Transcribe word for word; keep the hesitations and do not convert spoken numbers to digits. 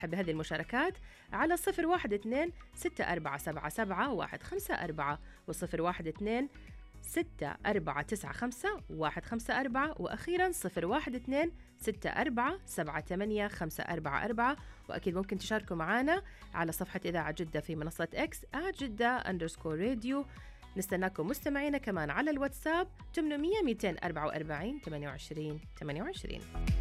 بهذه المشاركات على صفر واحد اثنين ستة أربعة سبعة سبعة واحد خمسة أربعة وصفر واحد اثنين ستة أربعة تسعة خمسة واحد خمسة أربعة، وأخيراً صفر واحد اثنين ستة أربعة سبعة ثمانية خمسة أربعة أربعة. وأكيد ممكن تشاركوا معنا على صفحة إذاعة جدة في منصة إكس @جدة أندرسكور راديو. نستناكم مستمعينا كمان على الواتساب ثمانمية مئتين وأربعة وأربعين ثمانية وعشرين ثمانية وعشرين.